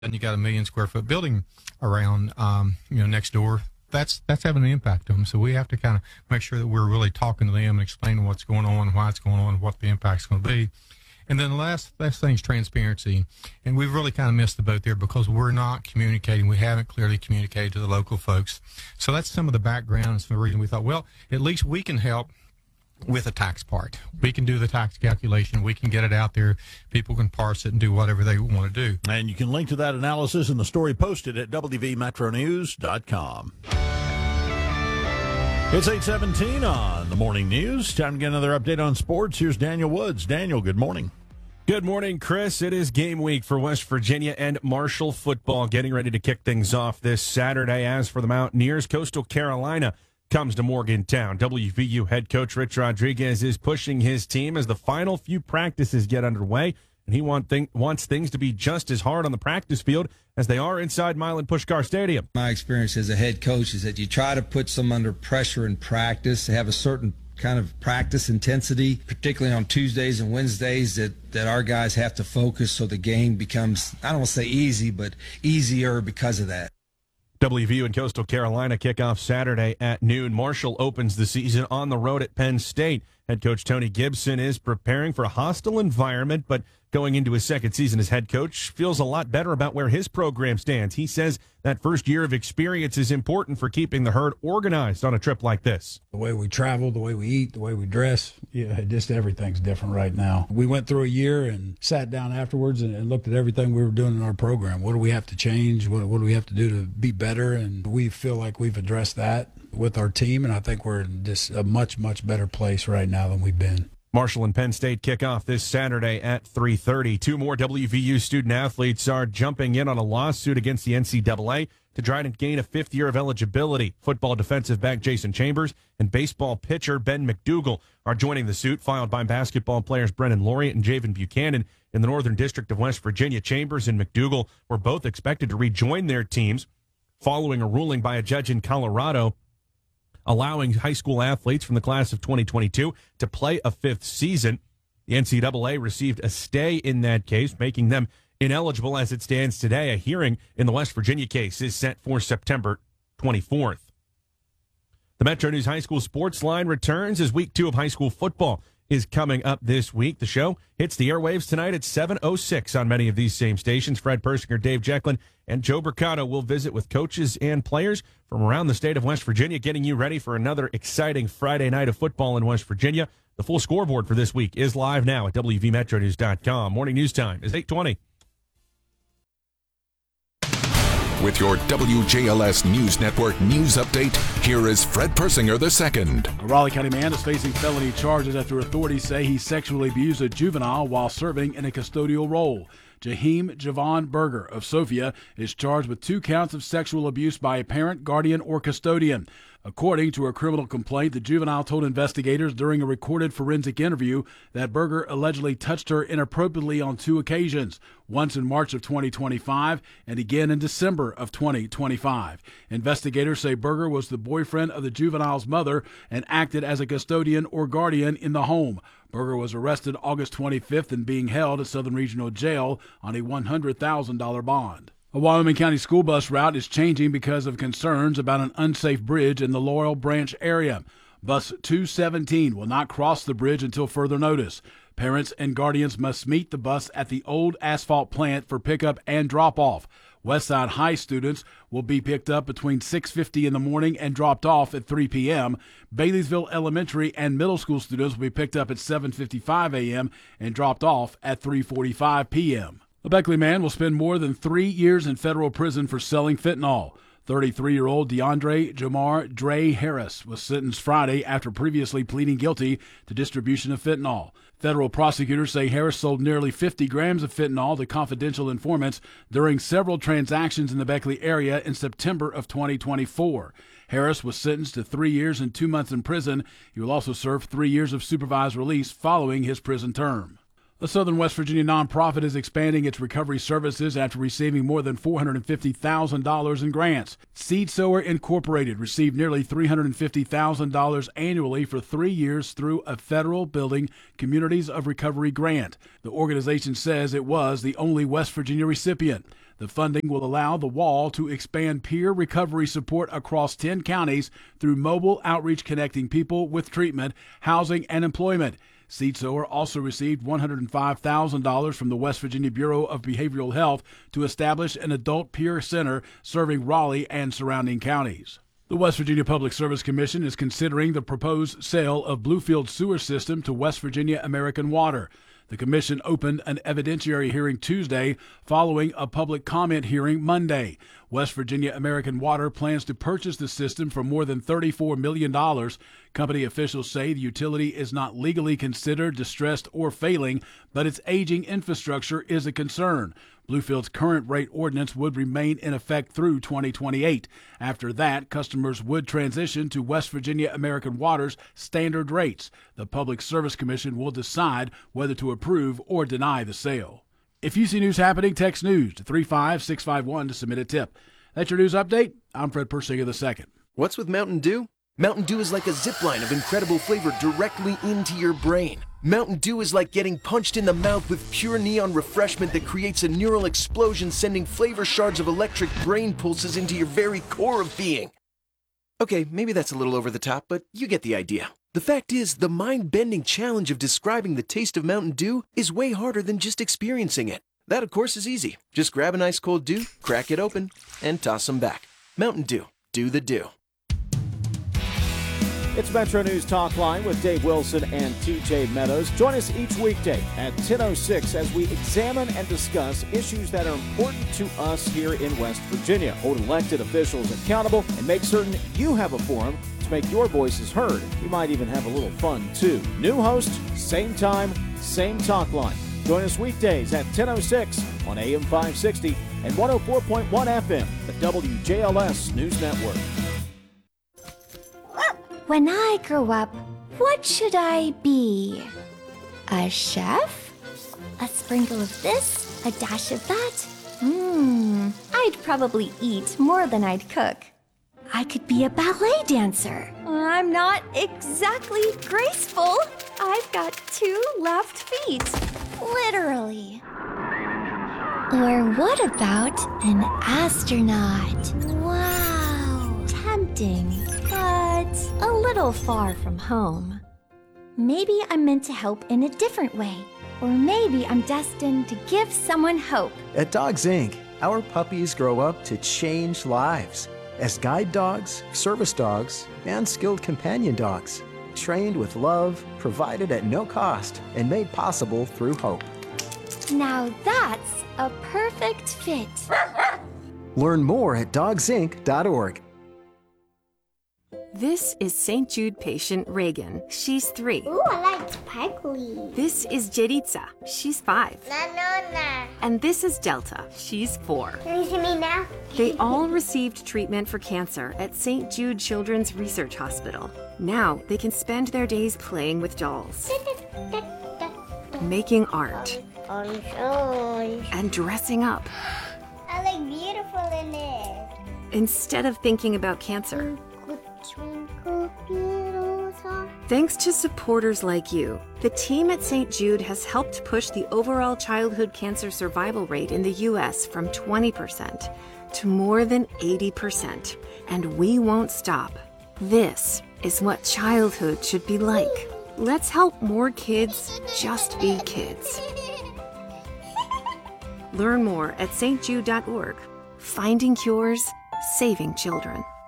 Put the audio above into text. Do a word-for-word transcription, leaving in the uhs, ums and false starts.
and you got a million square foot building around, um, you know, next door. That's that's having an impact on them. So we have to kind of make sure that we're really talking to them and explaining what's going on, why it's going on, what the impact's going to be. And then the last last thing is transparency. And we've really kind of missed the boat there because we're not communicating. We haven't clearly communicated to the local folks. So that's some of the background and some of the reason we thought, well, at least we can help with the tax part. We can do the tax calculation. We can get it out there. People can parse it and do whatever they want to do. And you can link to that analysis in the story posted at W V metro news dot com. It's eight seventeen on the Morning News. Time to get another update on sports. Here's Daniel Woods. Daniel, good morning. Good morning, Chris. It is game week for West Virginia and Marshall football, getting ready to kick things off this Saturday. As for the Mountaineers, Coastal Carolina comes to Morgantown. W V U head coach Rich Rodriguez is pushing his team as the final few practices get underway, and he want th- wants things to be just as hard on the practice field as they are inside Milan Puskar Stadium. My experience as a head coach is that you try to put some under pressure in practice, have a certain kind of practice intensity, particularly on Tuesdays and Wednesdays, that, that our guys have to focus so the game becomes, I don't want to say easy, but easier because of that. W V U and Coastal Carolina kick off Saturday at noon. Marshall opens the season on the road at Penn State. Head coach Tony Gibson is preparing for a hostile environment, but going into his second season as head coach, feels a lot better about where his program stands. He says that first year of experience is important for keeping the herd organized on a trip like this. The way we travel, the way we eat, the way we dress, yeah, just everything's different right now. We went through a year and sat down afterwards and, and looked at everything we were doing in our program. What do we have to change? What, what do we have to do to be better? And we feel like we've addressed that with our team, and I think we're in just a much, much better place right now than we've been. Marshall and Penn State kick off this Saturday at three thirty. Two more W V U student-athletes are jumping in on a lawsuit against the N C double A to try to gain a fifth year of eligibility. Football defensive back Jason Chambers and baseball pitcher Ben McDougal are joining the suit filed by basketball players Brennan Laureate and Javen Buchanan in the Northern District of West Virginia. Chambers and McDougal were both expected to rejoin their teams following a ruling by a judge in Colorado allowing high school athletes from the class of twenty twenty-two to play a fifth season. The N C double A received a stay in that case, making them ineligible as it stands today. A hearing in the West Virginia case is set for September twenty-fourth. The Metro News High School Sports Line returns as week two of high school football is coming up this week. The show hits the airwaves tonight at seven oh six on many of these same stations. Fred Persinger, Dave Jecklin, and Joe Mercado will visit with coaches and players from around the state of West Virginia, getting you ready for another exciting Friday night of football in West Virginia. The full scoreboard for this week is live now at W V metro news dot com. Morning news time is eight twenty. With your W J L S News Network news update, here is Fred Persinger the second. A Raleigh County man is facing felony charges after authorities say he sexually abused a juvenile while serving in a custodial role. Jaheim Javon Berger of Sophia is charged with two counts of sexual abuse by a parent, guardian, or custodian. According to a criminal complaint, the juvenile told investigators during a recorded forensic interview that Berger allegedly touched her inappropriately on two occasions, once in March of twenty twenty-five and again in December of twenty twenty-five. Investigators say Berger was the boyfriend of the juvenile's mother and acted as a custodian or guardian in the home. Berger was arrested August twenty-fifth and being held at Southern Regional Jail on a one hundred thousand dollars bond. A Wyoming County school bus route is changing because of concerns about an unsafe bridge in the Laurel Branch area. Bus two seventeen will not cross the bridge until further notice. Parents and guardians must meet the bus at the old asphalt plant for pickup and drop-off. Westside High students will be picked up between six fifty in the morning and dropped off at three p.m. Baileysville Elementary and middle school students will be picked up at seven fifty-five a.m. and dropped off at three forty-five p.m. A Beckley man will spend more than three years in federal prison for selling fentanyl. thirty-three-year-old DeAndre Jamar Dre Harris was sentenced Friday after previously pleading guilty to distribution of fentanyl. Federal prosecutors say Harris sold nearly fifty grams of fentanyl to confidential informants during several transactions in the Beckley area in September of twenty twenty-four. Harris was sentenced to three years and two months in prison. He will also serve three years of supervised release following his prison term. A Southern West Virginia nonprofit is expanding its recovery services after receiving more than four hundred fifty thousand dollars in grants. Seed Sower Incorporated received nearly three hundred fifty thousand dollars annually for three years through a federal Building Communities of Recovery grant. The organization says it was the only West Virginia recipient. The funding will allow the Wall to expand peer recovery support across ten counties through mobile outreach connecting people with treatment, housing, and employment. Seed Sower also received one hundred five thousand dollars from the West Virginia Bureau of Behavioral Health to establish an adult peer center serving Raleigh and surrounding counties. The West Virginia Public Service Commission is considering the proposed sale of Bluefield Sewer System to West Virginia American Water. The commission opened an evidentiary hearing Tuesday following a public comment hearing Monday. West Virginia American Water plans to purchase the system for more than thirty-four million dollars. Company officials say the utility is not legally considered distressed or failing, but its aging infrastructure is a concern. Bluefield's current rate ordinance would remain in effect through twenty twenty-eight. After that, customers would transition to West Virginia American Water's standard rates. The Public Service Commission will decide whether to approve or deny the sale. If you see news happening, text news to three five six five one to submit a tip. That's your news update. I'm Fred Persinger the second. What's with Mountain Dew? Mountain Dew is like a zip line of incredible flavor directly into your brain. Mountain Dew is like getting punched in the mouth with pure neon refreshment that creates a neural explosion, sending flavor shards of electric brain pulses into your very core of being. Okay, maybe that's a little over the top, but you get the idea. The fact is, the mind-bending challenge of describing the taste of Mountain Dew is way harder than just experiencing it. That, of course, is easy. Just grab an ice cold Dew, crack it open, and toss them back. Mountain Dew. Do the Dew. It's Metro News Talk Line with Dave Wilson and T J Meadows. Join us each weekday at ten oh six as we examine and discuss issues that are important to us here in West Virginia. Hold elected officials accountable and make certain you have a forum to make your voices heard. We might even have a little fun, too. New host, same time, same talk line. Join us weekdays at ten oh six on A M five sixty and one oh four point one F M, the W J L S News Network. When I grow up, what should I be? A chef? A sprinkle of this? A dash of that? Mmm, I'd probably eat more than I'd cook. I could be a ballet dancer. I'm not exactly graceful. I've got two left feet. Literally. Or what about an astronaut? Wow, tempting. But a little far from home. Maybe I'm meant to help in a different way. Or maybe I'm destined to give someone hope. At Dogs Incorporated, our puppies grow up to change lives as guide dogs, service dogs, and skilled companion dogs. Trained with love, provided at no cost, and made possible through hope. Now that's a perfect fit. Learn more at dogs inc dot org. This is Saint Jude patient Reagan. She's three. Ooh, I like sparkly. This is Jeritza. She's five. Na, na, na. And this is Delta. She's four. Can you see me now? They all received treatment for cancer at Saint Jude Children's Research Hospital. Now they can spend their days playing with dolls, making art, and dressing up. I look beautiful in it. Instead of thinking about cancer. Thanks to supporters like you, the team at Saint Jude has helped push the overall childhood cancer survival rate in the U S from twenty percent to more than eighty percent. And we won't stop. This is what childhood should be like. Let's help more kids just be kids. Learn more at S T jude dot org. Finding cures, saving children.